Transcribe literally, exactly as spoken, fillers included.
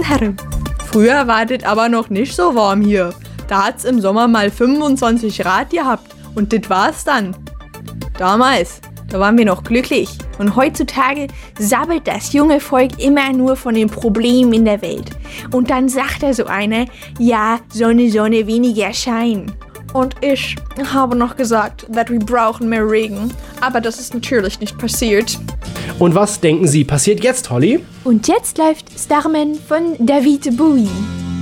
verehrten Herren. Früher war das aber noch nicht so warm hier. Da hat's im Sommer mal fünfundzwanzig Grad gehabt und das war's dann. Damals, da waren wir noch glücklich. Und heutzutage sabbelt das junge Volk immer nur von den Problemen in der Welt. Und dann sagt da so einer, ja, Sonne, Sonne, weniger Schein. Und ich habe noch gesagt, dass wir brauchen mehr Regen. Aber das ist natürlich nicht passiert. Und was denken Sie, passiert jetzt, Holly? Und jetzt läuft Starman von David Bowie.